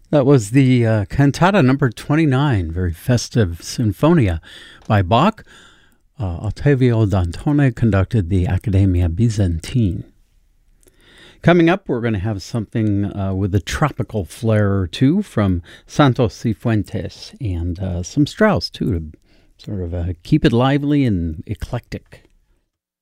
That was the cantata number 29, very festive Sinfonia by Bach. Ottavio Dantone conducted the Accademia Byzantine. Coming up, we're going to have something with a tropical flair or two from Santos Cifuentes and some Strauss, too, to sort of keep it lively and eclectic.